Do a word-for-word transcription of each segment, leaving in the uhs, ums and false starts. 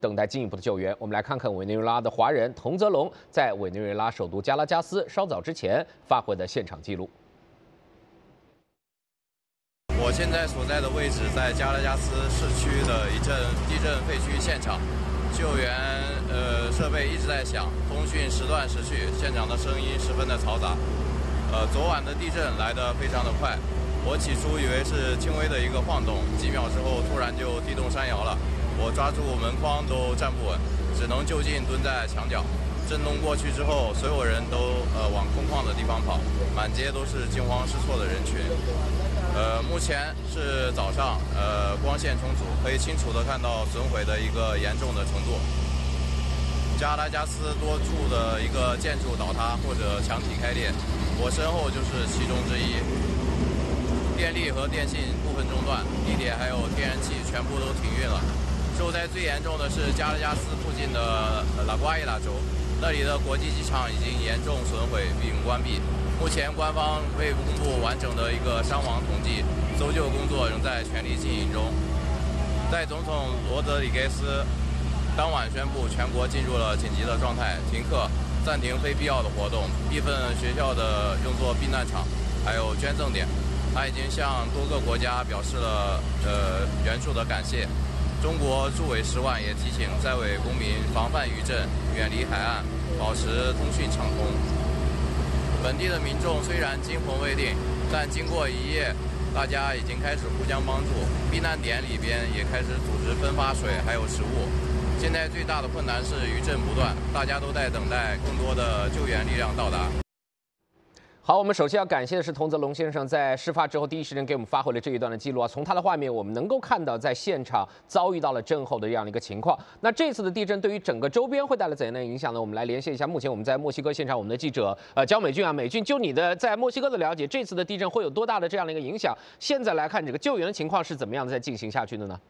等待进一步的救援。我们来看看委内瑞拉的华人童泽龙在委内瑞拉首都加拉加斯稍早之前发回的现场记录。 我现在所在的位置在加拉加斯市区的一阵地震废墟现场，救援呃设备一直在响，通讯时断时续，现场的声音十分的嘈杂。呃，昨晚的地震来得非常的快，我起初以为是轻微的一个晃动，几秒之后突然就地动山摇了。 我抓住门框都站不稳，只能就近蹲在墙角。震动过去之后，所有人都呃往空旷的地方跑，满街都是惊慌失措的人群。呃，目前是早上，呃，光线充足，可以清楚地看到损毁的一个严重的程度。加拉加斯多处的一个建筑倒塌或者墙体开裂，我身后就是其中之一。电力和电信部分中断，地铁还有天然气全部都停运了。 受灾最严重的是加拉加斯附近的拉瓜伊拉州，那里的国际机场已经严重损毁并关闭。目前官方未公布完整的一个伤亡统计，搜救工作仍在全力进行中。在总统罗德里格斯当晚宣布全国进入了紧急的状态，停课，暂停非必要的活动，闭封学校的用作避难场，还有捐赠点。他已经向多个国家表示了呃援助的感谢。 中国驻委使馆也提醒在委公民防范余震，远离海岸，保持通讯畅通。本地的民众虽然惊魂未定，但经过一夜，大家已经开始互相帮助。避难点里边也开始组织分发水还有食物。现在最大的困难是余震不断，大家都在等待更多的救援力量到达。 好，我们首先要感谢的是童泽龙先生在事发之后第一时间给我们发回了这一段的记录啊。从他的画面，我们能够看到在现场遭遇到了震后的这样的一个情况。那这次的地震对于整个周边会带来怎样的影响呢？我们来连线一下，目前我们在墨西哥现场，我们的记者呃焦美俊啊，美俊，就你的在墨西哥的了解，这次的地震会有多大的这样的一个影响？现在来看，这个救援的情况是怎么样的在进行下去的呢？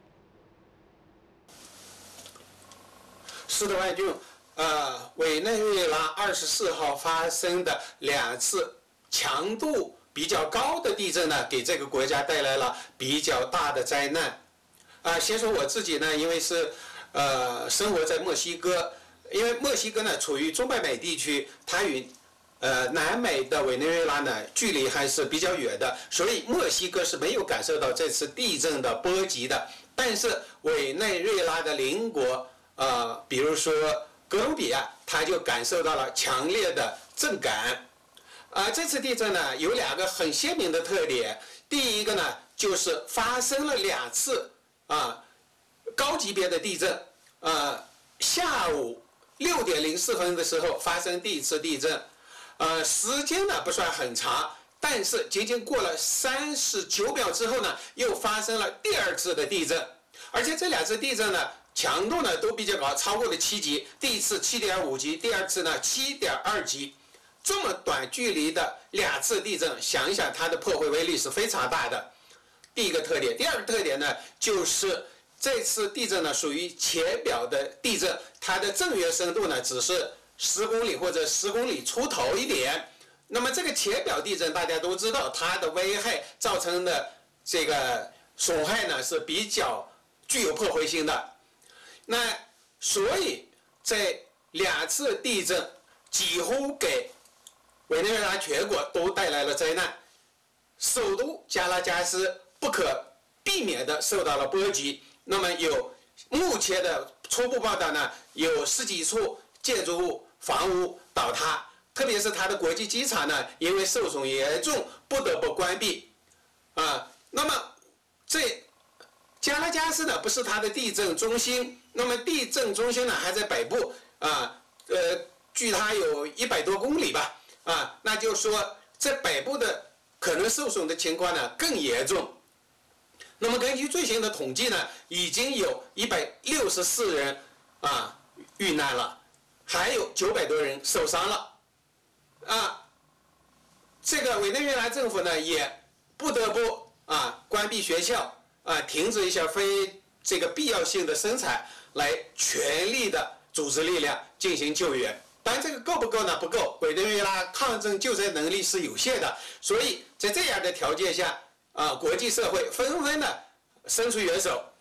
是的，万俊，呃，委内瑞拉二十四号发生的两次。 强度比较高的地震呢，给这个国家带来了比较大的灾难。啊、呃，先说我自己呢，因为是呃生活在墨西哥，因为墨西哥呢处于中北美地区，它与呃南美的委内瑞拉呢距离还是比较远的，所以墨西哥是没有感受到这次地震的波及的。但是委内瑞拉的邻国，呃，比如说哥伦比亚，它就感受到了强烈的震感。 啊、呃，这次地震呢有两个很鲜明的特点。第一个呢，就是发生了两次啊高级别的地震。呃，下午六点零四分的时候发生第一次地震，呃，时间呢不算很长，但是仅仅过了三十九秒之后呢，又发生了第二次的地震，而且这两次地震呢强度呢都比较高，超过了七级。第一次七点五级，第二次呢七点二级。 这么短距离的两次地震，想一想它的破坏威力是非常大的。第一个特点，第二个特点呢，就是这次地震呢属于浅表的地震，它的震源深度呢只是十公里或者十公里出头一点。那么这个浅表地震大家都知道，它的危害造成的这个损害呢是比较具有破坏性的。那所以这两次地震几乎给 委内瑞拉全国都带来了灾难，首都加拉加斯不可避免的受到了波及。那么有目前的初步报道呢，有十几处建筑物、房屋倒塌，特别是它的国际机场呢，因为受损严重，不得不关闭。啊，那么这加拉加斯呢，不是它的地震中心，那么地震中心呢还在北部啊，呃，距它有一百多公里吧。 啊，那就是说，在北部的可能受损的情况呢更严重。那么根据最新的统计呢，已经有一百六十四人啊遇难了，还有九百多人受伤了。啊，这个委内瑞拉政府呢也不得不啊关闭学校啊，停止一下非这个必要性的生产，来全力的组织力量进行救援。 当然，这个够不够呢？不够。委内瑞拉抗震救灾能力是有限的，所以在这样的条件下，啊，国际社会纷纷的伸出援手，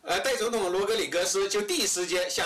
呃，代总统罗格里格斯就第一时间向